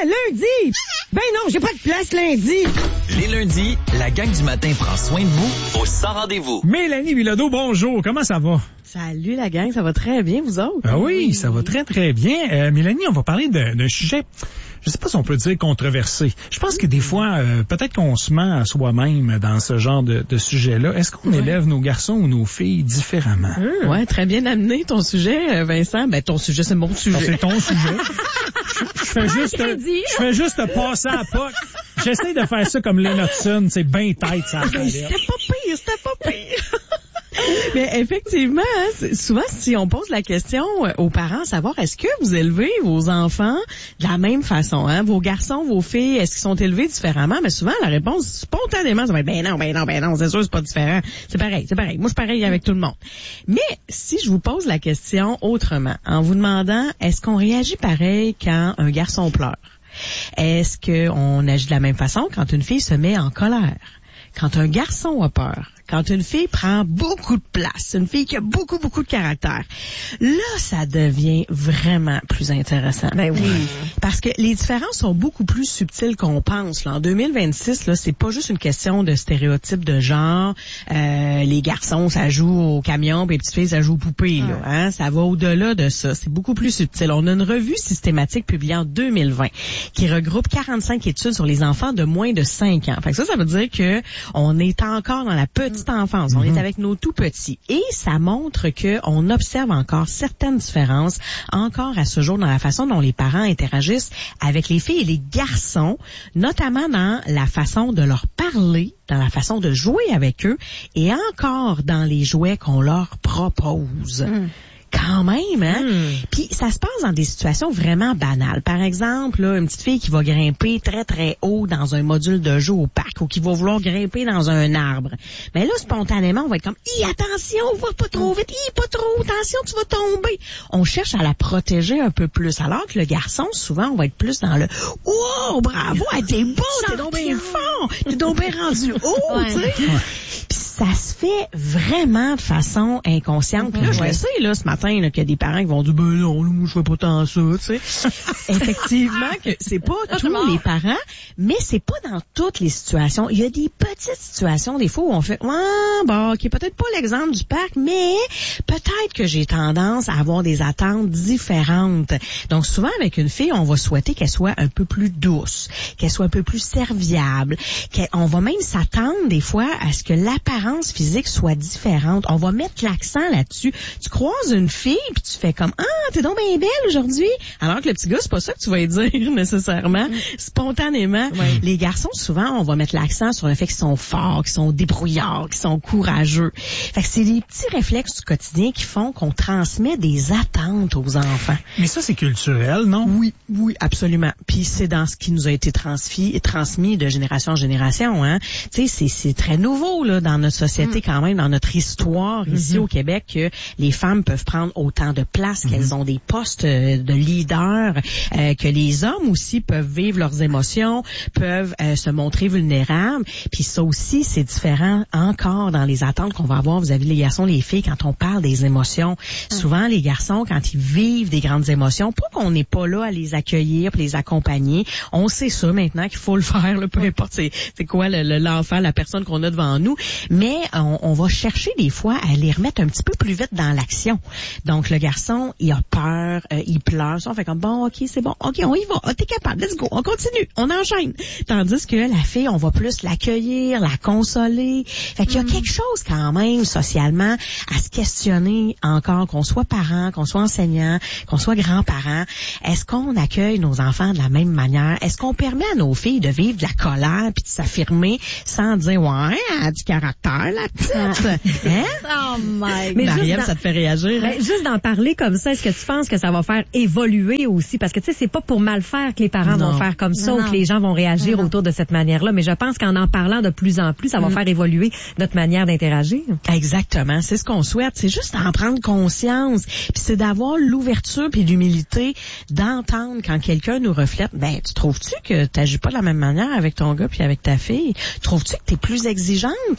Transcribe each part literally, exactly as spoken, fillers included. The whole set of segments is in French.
lundi! Ben non, j'ai pas de place lundi! Les lundis, la gang du matin prend soin de vous au Sans Rendez-vous. Mélanie Bilodeau, bonjour, comment ça va? Salut la gang, ça va très bien, vous autres? Ah oui, ça va très très bien. Euh, Mélanie, on va parler d'un, d'un sujet, je sais pas si on peut dire controversé. Je pense que des fois, euh, peut-être qu'on se ment à soi-même dans ce genre de, de sujet-là. Est-ce qu'on ouais. élève nos garçons ou nos filles différemment? Mmh. Ouais, très bien amené ton sujet, Vincent. Ben ton sujet, c'est mon sujet. Ah, c'est ton sujet. Je, je fais juste, je fais juste passer à pas. J'essaie de faire ça comme Lennon Hudson, c'est bien tête ça. Ben, c'était pas pire, c'était pas pire. Mais effectivement, hein, souvent, si on pose la question aux parents, savoir est-ce que vous élevez vos enfants de la même façon, hein? Vos garçons, vos filles, est-ce qu'ils sont élevés différemment? Mais souvent, la réponse, spontanément, ça va être ben non, ben non, ben non, c'est sûr, c'est pas différent. C'est pareil, c'est pareil. Moi, je suis pareil avec tout le monde. Mais si je vous pose la question autrement, en vous demandant est-ce qu'on réagit pareil quand un garçon pleure? Est-ce qu'on agit de la même façon quand une fille se met en colère? Quand un garçon a peur, quand une fille prend beaucoup de place, une fille qui a beaucoup, beaucoup de caractère, là, ça devient vraiment plus intéressant. Ben oui. Parce que les différences sont beaucoup plus subtiles qu'on pense. Là. En deux mille vingt-six, là, c'est pas juste une question de stéréotypes de genre. Euh, les garçons, ça joue au camion, puis les petites filles, ça joue aux poupées. Là, hein? Ça va au-delà de ça. C'est beaucoup plus subtil. On a une revue systématique publiée en deux mille vingt qui regroupe quarante-cinq études sur les enfants de moins de cinq ans. Fait que ça, ça veut dire que on est encore dans la petite enfance. On mm-hmm. est avec nos tout petits. Et ça montre que on observe encore certaines différences, encore à ce jour, dans la façon dont les parents interagissent avec les filles et les garçons, notamment dans la façon de leur parler, dans la façon de jouer avec eux et encore dans les jouets qu'on leur propose. Mm. Quand même, hein? Mm. Puis ça se passe dans des situations vraiment banales. Par exemple, là, une petite fille qui va grimper très, très haut dans un module de jeu au parc ou qui va vouloir grimper dans un arbre. Mais là, spontanément, on va être comme « Hi, attention, va pas trop vite, hi, pas trop, attention, tu vas tomber! » On cherche à la protéger un peu plus. Alors que le garçon, souvent, on va être plus dans le « Wow, bravo, hey, t'es beau, t'es donc bien fort, t'es donc bien rendu haut, ouais. tu sais! » Puis ça se fait vraiment de façon inconsciente. Puis là, je le sais, là, ce matin, là, qu'il y a des parents qui vont dire, ben non, moi, je fais pas tant ça, tu sais. Effectivement, que c'est pas tous les parents, mais c'est pas dans toutes les situations. Il y a des petites situations, des fois, où on fait, ouais, bon, ok, peut-être pas l'exemple du parc, mais peut-être que j'ai tendance à avoir des attentes différentes. Donc, souvent, avec une fille, on va souhaiter qu'elle soit un peu plus douce, qu'elle soit un peu plus serviable, qu'on va même s'attendre, des fois, à ce que l'apparence physique soit différente. On va mettre l'accent là-dessus. Tu croises une fille, puis tu fais comme « Ah, t'es donc bien belle aujourd'hui! » Alors que le petit gars, c'est pas ça que tu vas lui dire nécessairement, mm. spontanément. Ouais. Les garçons, souvent, on va mettre l'accent sur le fait qu'ils sont forts, qu'ils sont débrouillards, qu'ils sont courageux. Fait que c'est des petits réflexes du quotidien qui font qu'on transmet des attentes aux enfants. Mais ça, c'est culturel, non? Oui, oui, absolument. Puis c'est dans ce qui nous a été transmis, transmis de génération en génération. Hein. Tu sais, c'est, c'est très nouveau là dans notre société mm. quand même, dans notre histoire ici mm-hmm. au Québec, que les femmes peuvent prendre autant de place, mm-hmm. qu'elles ont des postes de leader, euh, que les hommes aussi peuvent vivre leurs émotions, peuvent euh, se montrer vulnérables. Puis ça aussi, c'est différent encore dans les attentes qu'on va avoir vis-à-vis les garçons, les filles, quand on parle des émotions. Mm. Souvent, les garçons, quand ils vivent des grandes émotions, pas qu'on n'est pas là à les accueillir, puis les accompagner. On sait ça maintenant qu'il faut le faire, là, peu importe c'est, c'est quoi le, le, l'enfant, la personne qu'on a devant nous. Mais on, on va chercher des fois à les remettre un petit peu plus vite dans l'action. Donc, le garçon, il a peur, euh, il pleure. Ça, on fait comme, bon, OK, c'est bon. OK, on y va. Oh, t'es capable. Let's go. On continue. On enchaîne. Tandis que la fille, on va plus l'accueillir, la consoler. Fait qu'il y a mm. quelque chose quand même, socialement, à se questionner encore, qu'on soit parent, qu'on soit enseignant, qu'on soit grand-parent. Est-ce qu'on accueille nos enfants de la même manière? Est-ce qu'on permet à nos filles de vivre de la colère puis de s'affirmer sans dire, ouais, elle a du caractère, la petite? Hein? Oh my God. Marielle, dans... ça te fait réagir? Ben, juste d'en parler comme ça, est-ce que tu penses que ça va faire évoluer aussi? Parce que, tu sais, c'est pas pour mal faire que les parents non. vont faire comme ça non, ou non. que les gens vont réagir non. autour de cette manière-là. Mais je pense qu'en en parlant de plus en plus, ça va mm. faire évoluer notre manière d'interagir. Exactement. C'est ce qu'on souhaite. C'est juste d'en prendre conscience. Puis c'est d'avoir l'ouverture puis l'humilité d'entendre quand quelqu'un nous reflète. Ben, tu trouves-tu que t'agis pas de la même manière avec ton gars puis avec ta fille? Trouves-tu que t'es plus exigeante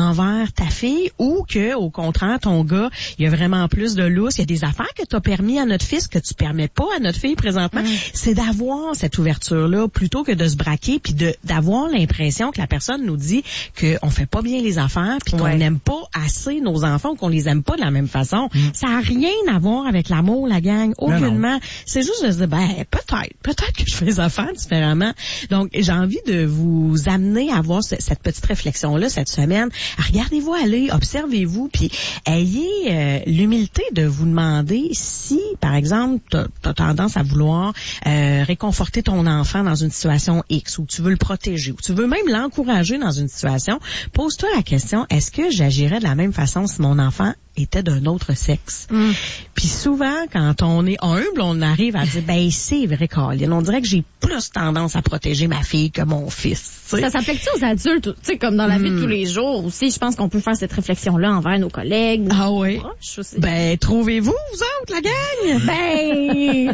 envers ta fille ou que, au contraire, ton gars, il y a vraiment plus de lousse. Il y a des affaires que tu as permis à notre fils que tu permets pas à notre fille présentement. Mm. C'est d'avoir cette ouverture-là plutôt que de se braquer puis de d'avoir l'impression que la personne nous dit qu'on fait pas bien les affaires puis ouais. qu'on n'aime pas assez nos enfants ou qu'on les aime pas de la même façon. Mm. Ça a rien à voir avec l'amour, la gang, aucunement. C'est juste de se dire, ben, peut-être, peut-être que je fais les affaires différemment. Donc, j'ai envie de vous amener à avoir ce, cette petite réflexion-là cette semaine. Regardez-vous aller, observez-vous, puis ayez euh, l'humilité de vous demander si, par exemple, t'as, t'as tendance à vouloir euh, réconforter ton enfant dans une situation X, ou tu veux le protéger, ou tu veux même l'encourager dans une situation. Pose-toi la question, est-ce que j'agirais de la même façon si mon enfant était d'un autre sexe? Mm. Puis souvent, quand on est humble, on arrive à dire, ben c'est vrai, Caroline, on dirait que j'ai plus tendance à protéger ma fille que mon fils. T'sais. Ça s'applique-tu aux adultes, tu sais, comme dans la mm. vie de tous les jours aussi? Je pense qu'on peut faire cette réflexion-là envers nos collègues. Ah oui? Ben, trouvez-vous, vous autres, la gang? Ben, oui,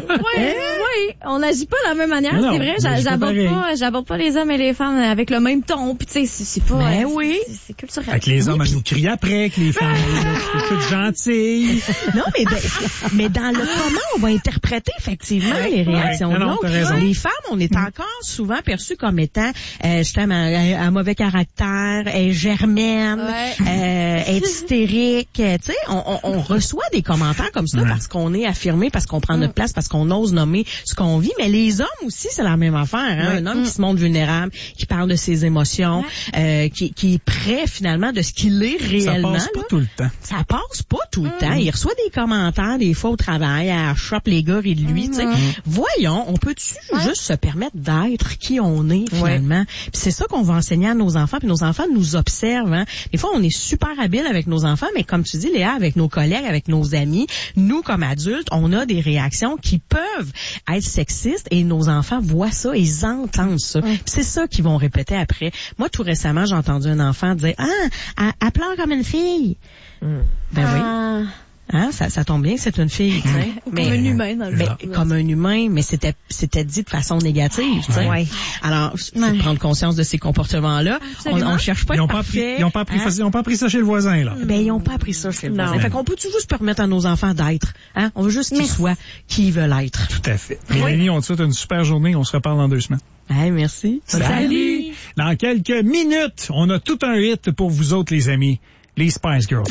oui. On n'agit pas de la même manière, non, c'est vrai. J'a, j'aborde pas, j'aborde pas les hommes et les femmes avec le même ton. Puis tu sais, c'est, c'est pas... Ben oui. C'est, c'est culturel. Avec les hommes, à nous crier après, que les femmes... toutes gentilles. Non, mais, de, mais dans le comment on va interpréter effectivement les réactions ouais, de l'autre. Les femmes, on est encore souvent perçues comme étant euh, justement un, un mauvais caractère, elle est germaine, ouais. euh, elle est hystérique. Tu sais, on, on, on reçoit des commentaires comme ça ouais. parce qu'on est affirmé, parce qu'on prend notre place, parce qu'on ose nommer ce qu'on vit. Mais les hommes aussi, c'est la même affaire. Hein? Ouais. Un homme mm. qui se montre vulnérable, qui parle de ses émotions, ouais. euh, qui, qui est prêt finalement de ce qu'il est réellement. Ça passe pas là. tout le temps. Ça passe pas tout le mmh. temps. Il reçoit des commentaires des fois au travail, à chope les gars et de lui. Mmh. Voyons, on peut-tu ouais. juste se permettre d'être qui on est finalement? Ouais. Puis c'est ça qu'on va enseigner à nos enfants. Puis nos enfants nous observent. Hein. Des fois, on est super habile avec nos enfants, mais comme tu dis, Léa, avec nos collègues, avec nos amis, nous comme adultes, on a des réactions qui peuvent être sexistes et nos enfants voient ça, ils entendent ça. Mmh. Puis c'est ça qu'ils vont répéter après. Moi, tout récemment, j'ai entendu un enfant dire « Ah, elle, elle pleure comme une fille. Mmh. » Ben ah. oui. Hein, ça, ça tombe bien que c'est une fille, tu sais. Mais, comme un humain, dans le mais, comme un humain, mais c'était, c'était dit de façon négative, tu sais. Ouais. Alors, c'est ouais. prendre conscience de ces comportements-là. Absolument. On, on cherche pas ils à ont être pas parfait. Appris, ils ont pas appris, hein? Ils ont pas appris ça chez le voisin, là. Ben, ils ont pas appris ça chez le non. voisin. Fait qu'on peut toujours se permettre à nos enfants d'être, hein. On veut juste qu'ils merci. soient qui ils veulent être. Tout à fait. Oui. Mélanie, on te souhaite une super journée. On se reparle dans deux semaines. Hey, merci. Salut. Salut. Dans quelques minutes, on a tout un hit pour vous autres, les amis. Les Spice Girls.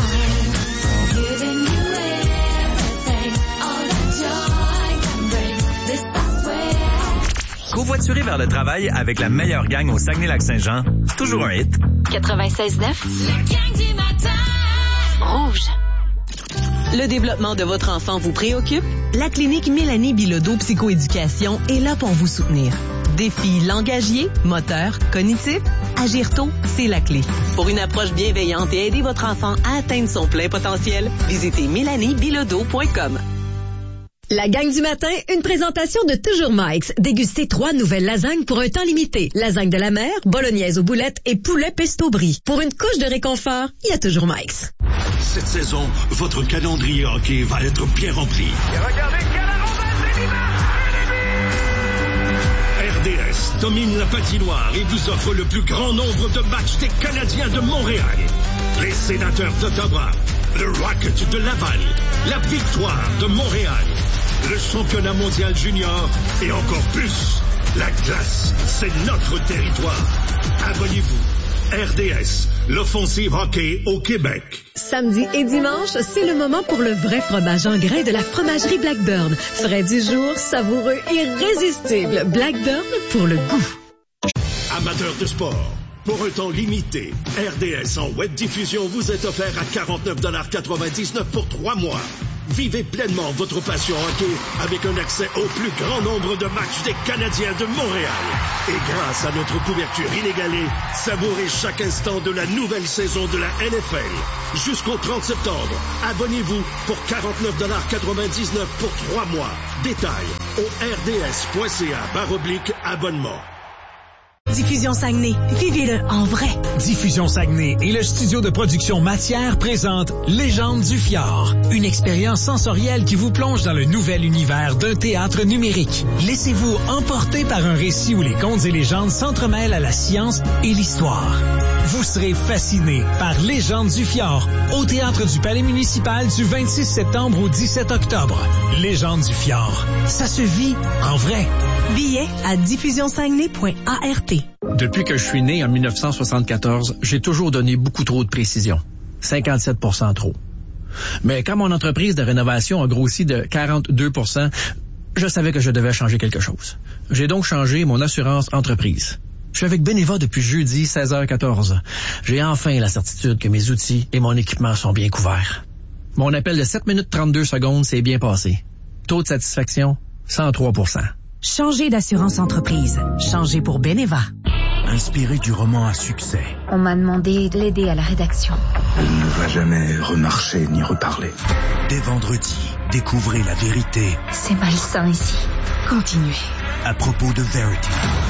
Covoiturer vers le travail avec la meilleure gang au Saguenay-Lac-Saint-Jean, toujours un hit. quatre-vingt-seize neuf. La gang du matin. Rouge. Le développement de votre enfant vous préoccupe? La clinique Mélanie Bilodeau Psychoéducation est là pour vous soutenir. Défis langagiers, moteurs, cognitifs, agir tôt, c'est la clé. Pour une approche bienveillante et aider votre enfant à atteindre son plein potentiel, visitez mélanie bilodeau point com. La gang du matin, une présentation de Toujours Mike's. Dégustez trois nouvelles lasagnes pour un temps limité. Lasagne de la mer, bolognaise aux boulettes et poulet pesto brie. Pour une couche de réconfort, il y a Toujours Mike's. Cette saison, votre calendrier hockey va être bien rempli. Et regardez quelle arrobase R D S domine la patinoire et vous offre le plus grand nombre de matchs des Canadiens de Montréal. Les Sénateurs d'Ottawa, le Rocket de Laval, la Victoire de Montréal, le championnat mondial junior et encore plus. La glace, c'est notre territoire. Abonnez-vous. R D S, l'offensive hockey au Québec. Samedi et dimanche, c'est le moment pour le vrai fromage en grains de la fromagerie Blackburn. Frais du jour, savoureux, irrésistible. Blackburn pour le goût. Amateurs de sport, pour un temps limité, R D S en web diffusion vous est offert à quarante-neuf dollars quatre-vingt-dix-neuf pour trois mois. Vivez pleinement votre passion hockey avec un accès au plus grand nombre de matchs des Canadiens de Montréal. Et grâce à notre couverture inégalée, savourez chaque instant de la nouvelle saison de la N F L. Jusqu'au trente septembre, abonnez-vous pour quarante-neuf dollars quatre-vingt-dix-neuf pour trois mois. Détails au r d s point c a barre oblique abonnement. Diffusion Saguenay, vivez-le en vrai. Diffusion Saguenay et le studio de production Matière présentent Légende du Fjord, une expérience sensorielle qui vous plonge dans le nouvel univers d'un théâtre numérique. Laissez-vous emporter par un récit où les contes et légendes s'entremêlent à la science et l'histoire. Vous serez fasciné par Légende du Fjord au théâtre du Palais municipal du vingt-six septembre au dix-sept octobre. Légende du Fjord, ça se vit en vrai. Billets à diffusion saguenay point a r t. Depuis que je suis né en mille neuf cent soixante-quatorze, j'ai toujours donné beaucoup trop de précision. cinquante-sept pour cent trop. Mais quand mon entreprise de rénovation a grossi de quarante-deux pour cent, je savais que je devais changer quelque chose. J'ai donc changé mon assurance entreprise. Je suis avec Beneva depuis jeudi, seize heures quatorze. J'ai enfin la certitude que mes outils et mon équipement sont bien couverts. Mon appel de sept minutes trente-deux secondes s'est bien passé. Taux de satisfaction, cent trois pour cent. Changez d'assurance entreprise. Changez pour Beneva. Inspiré du roman à succès. On m'a demandé de l'aider à la rédaction. Elle ne va jamais remarcher ni reparler. Dès vendredi, découvrez la vérité. C'est malsain ici. Continuez. À propos de Verity.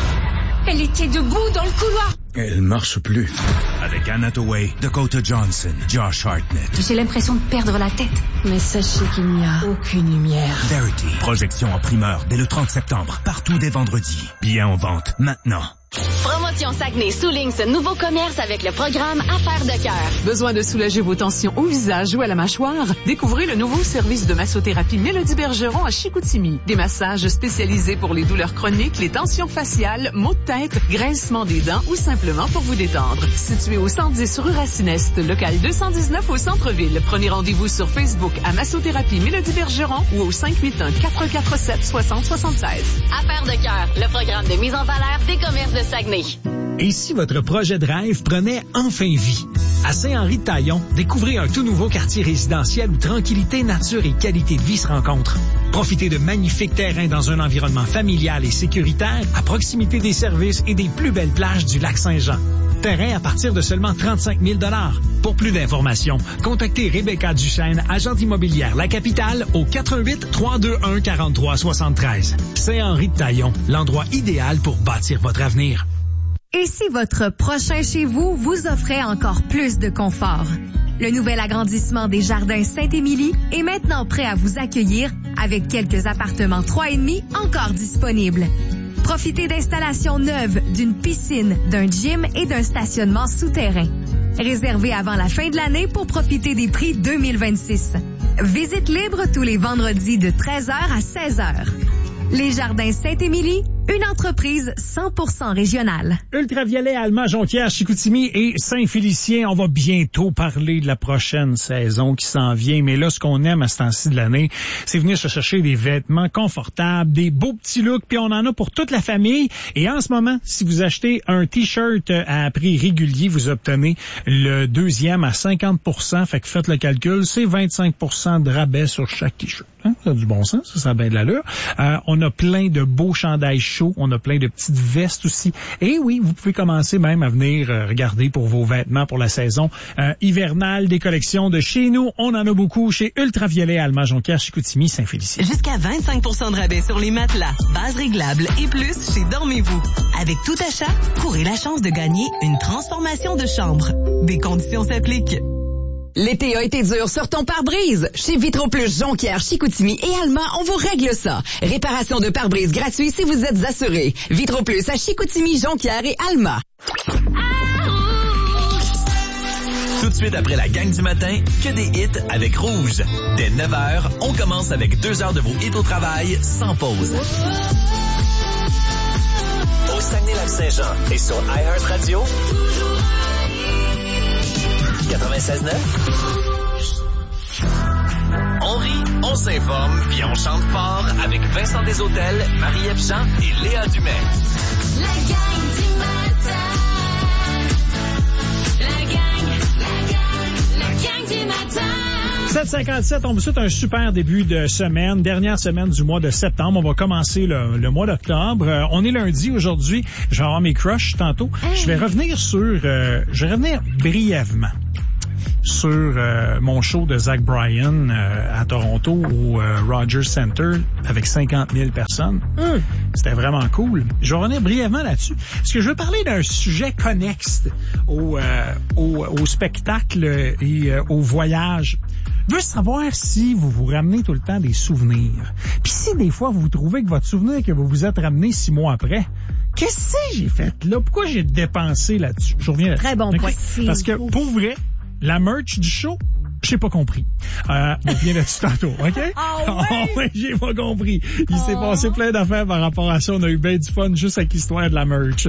Elle était debout dans le couloir. Elle marche plus. Avec Anne Hathaway, Dakota Johnson, Josh Hartnett. J'ai l'impression de perdre la tête. Mais sachez qu'il n'y a aucune lumière. Verity. Projection en primeur dès le trente septembre. Partout dès vendredi. Billets en vente maintenant. Promotion Saguenay souligne ce nouveau commerce avec le programme Affaires de cœur. Besoin de soulager vos tensions au visage ou à la mâchoire? Découvrez le nouveau service de massothérapie Mélodie Bergeron à Chicoutimi. Des massages spécialisés pour les douleurs chroniques, les tensions faciales, maux de tête, grincement des dents ou simplement pour vous détendre. Situé au cent dix rue Racine-Est, local deux cent dix-neuf au centre-ville. Prenez rendez-vous sur Facebook à Massothérapie Mélodie Bergeron ou au cinq huit un, quatre quatre sept, six zéro sept six. Affaires de cœur, le programme de mise en valeur des commerces de Saguenay. Et si votre projet de rêve prenait enfin vie? À Saint-Henri-de-Taillon, découvrez un tout nouveau quartier résidentiel où tranquillité, nature et qualité de vie se rencontrent. Profitez de magnifiques terrains dans un environnement familial et sécuritaire à proximité des services et des plus belles plages du lac Saint-Jean. Terrain à partir de seulement trente-cinq mille dollars. Pour plus d'informations, contactez Rebecca Duchesne, agente immobilière La Capitale, au quatre un huit, trois deux un, quatre trois sept trois. Saint-Henri-de-Taillon, l'endroit idéal pour bâtir votre avenir. Et si votre prochain chez vous vous offrait encore plus de confort? Le nouvel agrandissement des Jardins Sainte-Émilie est maintenant prêt à vous accueillir avec quelques appartements trois et demi encore disponibles. Profitez d'installations neuves, d'une piscine, d'un gym et d'un stationnement souterrain. Réservé avant la fin de l'année pour profiter des prix deux mille vingt-six. Visite libre tous les vendredis de treize heures à seize heures. Les Jardins Sainte-Émilie, une entreprise cent pour cent régionale. Ultraviolet, Alma, Jonquière, Chicoutimi et Saint-Félicien. On va bientôt parler de la prochaine saison qui s'en vient. Mais là, ce qu'on aime à ce temps-ci de l'année, c'est venir se chercher des vêtements confortables, des beaux petits looks, puis on en a pour toute la famille. Et en ce moment, si vous achetez un T-shirt à prix régulier, vous obtenez le deuxième à cinquante pour cent. Fait que faites le calcul, c'est vingt-cinq pour cent de rabais sur chaque T-shirt. Hein? Ça a du bon sens, ça, ça a bien de l'allure. Euh, on a plein de beaux chandails chauds, on a plein de petites vestes aussi. Et oui, vous pouvez commencer même à venir euh, regarder pour vos vêtements pour la saison euh, hivernale des collections de chez nous. On en a beaucoup chez Ultraviolet, Alma, Jonquière, Chicoutimi, Saint-Félicien. Jusqu'à vingt-cinq pour cent de rabais sur les matelas, bases réglables et plus chez Dormez-vous. Avec tout achat, courez la chance de gagner une transformation de chambre. Des conditions s'appliquent. L'été a été dur sur ton pare-brise. Chez Vitro Plus, Jonquière, Chicoutimi et Alma, on vous règle ça. Réparation de pare-brise gratuit si vous êtes assuré. Vitro Plus à Chicoutimi, Jonquière et Alma. Tout de suite après la gang du matin, que des hits avec Rouge. Dès neuf heures, on commence avec deux heures de vos hits au travail sans pause. Au Saguenay-Lac-Saint-Jean et sur iHeartRadio. quatre-vingt-seize neuf. On rit, on s'informe, puis on chante fort avec Vincent Desautels, Marie-Ève Jean et Léa Dumais. La gang du matin. La gang, la gang, la gang du matin. sept cinquante-sept, on vous souhaite un super début de semaine, dernière semaine du mois de septembre. On va commencer le, le mois d'octobre. Euh, on est lundi aujourd'hui. Je vais avoir mes crushs tantôt. Hey. Je vais revenir sur... Euh, je vais revenir brièvement sur euh, mon show de Zach Bryan euh, à Toronto au euh, Rogers Center avec cinquante mille personnes. Mm. C'était vraiment cool. Je vais revenir brièvement là-dessus. Parce que je veux parler d'un sujet connexe au, euh, au, au spectacle et euh, au voyage. Je veux savoir si vous vous ramenez tout le temps des souvenirs. Puis si des fois vous trouvez que votre souvenir que vous vous êtes ramené six mois après, qu'est-ce que j'ai fait là? Pourquoi j'ai dépensé là-dessus? Je reviens là-dessus. Très bon point. Parce que pour vrai, la merch du show, j'ai pas compris. Euh, on vient là-dessus tantôt, OK? Oh, oui? Oh, oui, j'ai pas compris. Il oh. s'est passé plein d'affaires par rapport à ça. On a eu bien du fun juste avec l'histoire de la merch.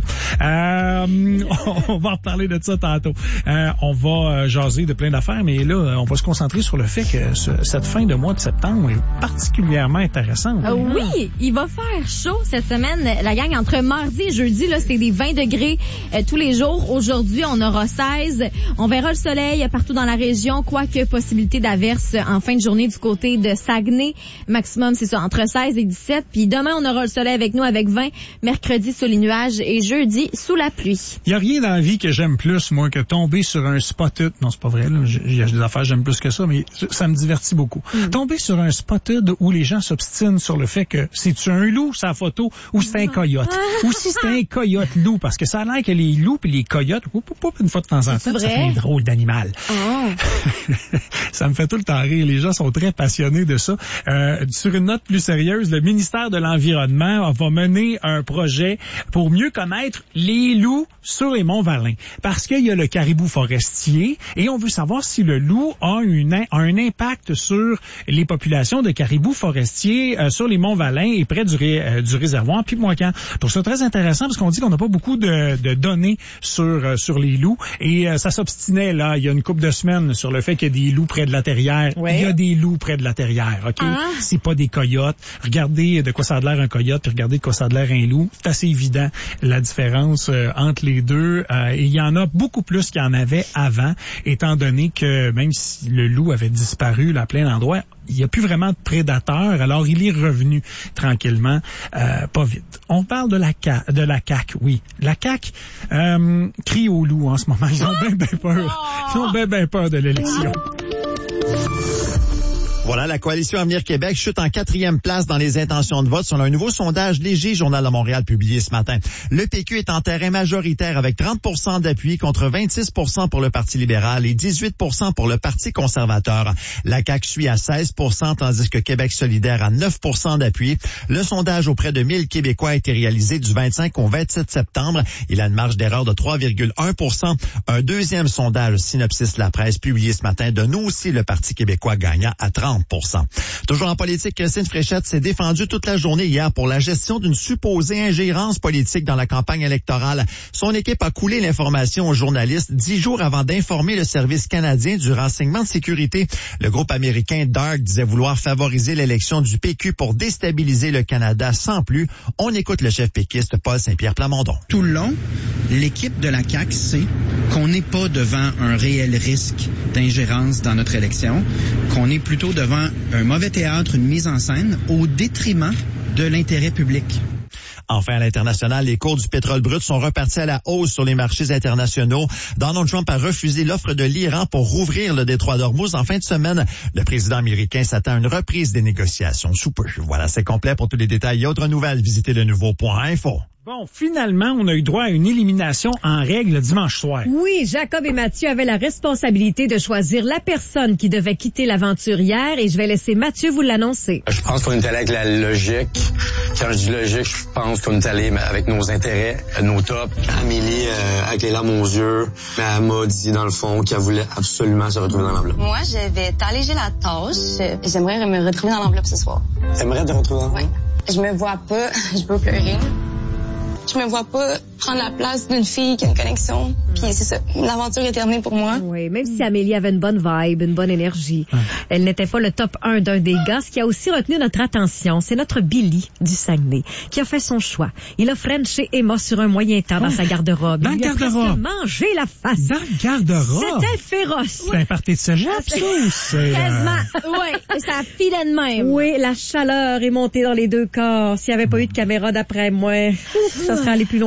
Euh, on va reparler de ça tantôt. Euh, on va jaser de plein d'affaires, mais là, on va se concentrer sur le fait que ce, cette fin de mois de septembre est particulièrement intéressante. Euh, oui, il va faire chaud cette semaine. La gang, entre mardi et jeudi, là, c'était des vingt degrés euh, tous les jours. Aujourd'hui, on aura seize. On verra le soleil partout dans la région, quoique possibilité d'averse en fin de journée du côté de Saguenay. Maximum, c'est ça, entre seize et dix-sept. Puis demain, on aura le soleil avec nous avec vingt. Mercredi, sous les nuages. Et jeudi, sous la pluie. Il n'y a rien dans la vie que j'aime plus, moi, que tomber sur un spotted. Non, c'est pas vrai, là. Il y a des affaires que j'aime plus que ça, mais ça me divertit beaucoup. Mm. Tomber sur un spotted où les gens s'obstinent sur le fait que c'est-tu un loup, sa photo, ou c'est un coyote. Ou si c'est un coyote loup, parce que ça a l'air que les loups et les coyotes, oup, oup, oup, une fois de temps en temps, ça fait un drôle d'animal. Oh. Ça me fait tout le temps rire. Les gens sont très passionnés de ça. Euh, sur une note plus sérieuse, le ministère de l'Environnement va mener un projet pour mieux connaître les loups sur les monts Valin. Parce qu'il y a le caribou forestier et on veut savoir si le loup a, une, a un impact sur les populations de caribous forestiers euh, sur les monts Valin et près du, ré, euh, du réservoir Pimoacan. Je trouve ça très intéressant parce qu'on dit qu'on n'a pas beaucoup de, de données sur, euh, sur les loups et euh, ça s'obstinait là, il y a une couple de semaines sur le fait qu'il y a des loups près de la terrière. Ouais. Il y a des loups près de la terrière, OK? Ah. C'est pas des coyotes. Regardez de quoi ça a l'air un coyote, puis regardez de quoi ça a l'air un loup. C'est assez évident la différence euh, entre les deux. Euh, et il y en a beaucoup plus qu'il y en avait avant, étant donné que même si le loup avait disparu là, à plein d'endroits, il n'y a plus vraiment de prédateurs, alors il est revenu tranquillement, euh, pas vite. On parle de la C A, de la C A Q, oui. La C A Q euh, crie au loup en ce moment. Ils ont bien, bien peur. Ils ont bien, bien peur de l'élection. Voilà, la Coalition Avenir Québec chute en quatrième place dans les intentions de vote selon un nouveau sondage léger Journal de Montréal publié ce matin. Le P Q est en terrain majoritaire avec trente pour cent d'appui contre vingt-six pour cent pour le Parti libéral et dix-huit pour cent pour le Parti conservateur. La C A Q suit à seize pour cent tandis que Québec solidaire a neuf pour cent d'appui. Le sondage auprès de mille Québécois a été réalisé du vingt-cinq au vingt-sept septembre. Il a une marge d'erreur de trois virgule un pour cent. Un deuxième sondage Synopsis La Presse publié ce matin donne aussi le Parti québécois gagnant à trente pour cent. Toujours en politique, Christine Fréchette s'est défendue toute la journée hier pour la gestion d'une supposée ingérence politique dans la campagne électorale. Son équipe a coulé l'information aux journalistes dix jours avant d'informer le service canadien du renseignement de sécurité. Le groupe américain DART disait vouloir favoriser l'élection du P Q pour déstabiliser le Canada sans plus. On écoute le chef péquiste Paul Saint-Pierre Plamondon. Tout le long, l'équipe de la C A Q sait qu'on n'est pas devant un réel risque d'ingérence dans notre élection, qu'on est plutôt devant un mauvais théâtre, une mise en scène au détriment de l'intérêt public. Enfin, à l'international, les cours du pétrole brut sont repartis à la hausse sur les marchés internationaux. Donald Trump a refusé l'offre de l'Iran pour rouvrir le détroit d'Ormuz en fin de semaine. Le président américain s'attend à une reprise des négociations sous peu. Voilà, c'est complet. Pour tous les détails et autres nouvelles, visitez le nouveau point info. Bon, finalement, on a eu droit à une élimination en règle dimanche soir. Oui, Jacob et Mathieu avaient la responsabilité de choisir la personne qui devait quitter l'aventure hier et je vais laisser Mathieu vous l'annoncer. Je pense qu'on est allé avec la logique. Quand je dis logique, je pense qu'on est allé avec nos intérêts, nos tops. Amélie, euh, avec les larmes aux yeux, elle m'a dit dans le fond qu'elle voulait absolument se retrouver dans l'enveloppe. Moi, je vais t'alléger la tâche. J'aimerais me retrouver dans l'enveloppe ce soir. T'aimerais te retrouver dans l'enveloppe? Oui. Je me vois pas, je peux pleurer. Je me vois pas prendre la place d'une fille qui a une connexion. Puis c'est ça, l'aventure est terminée pour moi. Oui, même si Amélie avait une bonne vibe, une bonne énergie, ouais. Elle n'était pas le top un d'un des gars. Ce qui a aussi retenu notre attention, c'est notre Billy du Saguenay, qui a fait son choix. Il a frenché Emma sur un moyen temps dans oh. sa garde-robe. Dans il lui a presque mangé la face. Dans le garde-robe? C'était féroce. C'est un party de cégep, ça, ou c'est... Quasiment. Oui, ça filait de même. Oui, la chaleur est montée dans les deux corps. S'il n'y avait pas eu de caméra d'après moi, ouf, ça serait allé plus loin que ça.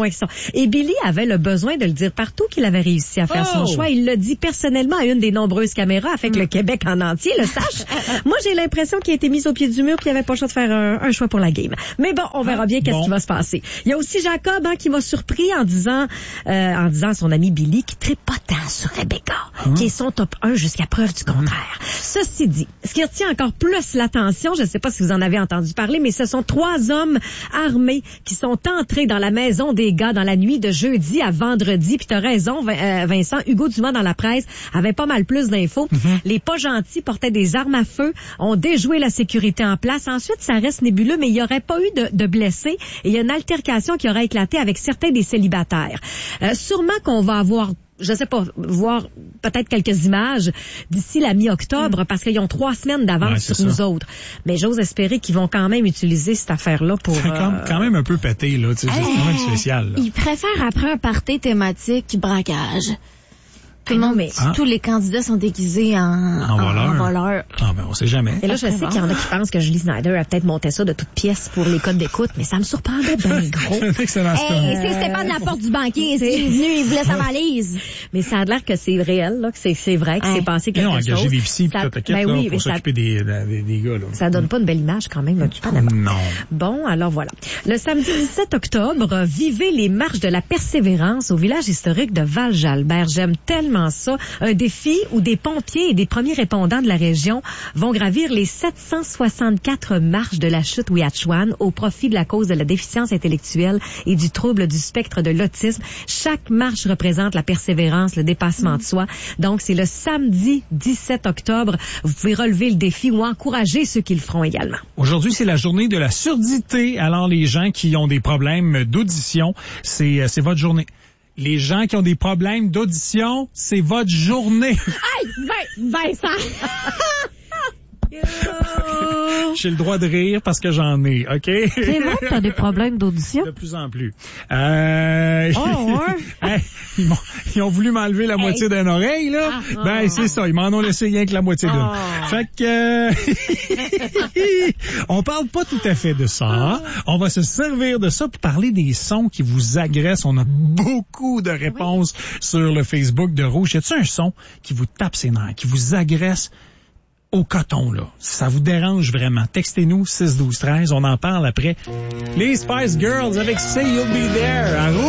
Et Billy avait le besoin de le dire partout qu'il avait réussi à faire Oh! son choix. Il l'a dit personnellement à une des nombreuses caméras afin que le Québec en entier le sache. Moi, j'ai l'impression qu'il a été mis au pied du mur puis il avait pas le choix de faire un, un choix pour la game. Mais bon, on verra bien qu'est-ce bon. qui va se passer. Il y a aussi Jacob hein, qui m'a surpris en disant euh, en disant à son ami Billy qui trippe pas tant sur Rebecca, hein? qui est son top un jusqu'à preuve du contraire. Ceci dit, ce qui retient encore plus l'attention, je ne sais pas si vous en avez entendu parler, mais ce sont trois hommes armés qui sont entrés dans la maison des gars dans la nuit de jeudi à vendredi. Puis t'as raison, Vincent, Hugo Dumas dans la presse avait pas mal plus d'infos. Mm-hmm. Les pas gentils portaient des armes à feu, ont déjoué la sécurité en place. Ensuite, ça reste nébuleux, mais il n'y aurait pas eu de, de blessés. Et il y a une altercation qui aurait éclaté avec certains des célibataires. Euh, sûrement qu'on va avoir je sais pas, voir peut-être quelques images d'ici la mi-octobre, mm. parce qu'ils ont trois semaines d'avance ouais, sur ça. Nous autres. Mais j'ose espérer qu'ils vont quand même utiliser cette affaire-là pour... C'est quand, euh... quand même un peu pété, là. Tu sais, c'est quand même spécial. Là. Ils préfèrent après un party thématique braquage. Tout le monde, mais ah. tous les candidats sont déguisés en, en, voleur. en voleur. Ah, ben, on sait jamais. Et là, je sais qu'il y en a qui pensent que Julie Snyder a peut-être monté ça de toutes pièces pour les codes d'écoute, mais ça me surprendrait bien gros. C'est excellent. Hey, c'est Stéphane Laporte du banquier. Il est venu, il voulait sa valise. Mais ça a l'air que c'est réel, là, que c'est, c'est vrai, que hey. c'est passé quelque chose. Ils ont engagé des psys pis tout, ben oui, pour s'occuper des, des, des gars, là. Ça donne pas une belle image, quand même, là, du Panama. Non. Bon, alors voilà. Le samedi dix-sept octobre, vivez les marches de la persévérance au village historique de Val-Jalbert. J'aime tellement ça. Un défi où des pompiers et des premiers répondants de la région vont gravir les sept cent soixante-quatre marches de la chute Ouiachuan au profit de la cause de la déficience intellectuelle et du trouble du spectre de l'autisme. Chaque marche représente la persévérance, le dépassement mmh. de soi. Donc, c'est le samedi dix-sept octobre. Vous pouvez relever le défi ou encourager ceux qui le feront également. Aujourd'hui, c'est la journée de la surdité. Alors, les gens qui ont des problèmes d'audition, c'est, c'est votre journée. Les gens qui ont des problèmes d'audition, c'est votre journée. Hey, ben, Vincent! J'ai le droit de rire parce que j'en ai, OK? C'est vrai que t'as des problèmes d'audition? De plus en plus. Euh... Oh, ouais? hey, ils, m'ont, ils ont voulu m'enlever la hey. moitié d'une oreille, là. Ah, ben, oh. c'est ça. Ils m'en ont laissé rien que la moitié d'une. Oh. Fait que... on parle pas tout à fait de ça. On va se servir de ça pour parler des sons qui vous agressent. On a beaucoup de réponses oui. sur le Facebook de Rouge. Y a-t-il un son qui vous tape ses nerfs, qui vous agresse au coton, là? Ça vous dérange vraiment? Textez-nous six douze treize, on en parle après. Les Spice Girls avec Say You'll Be There à Rouge.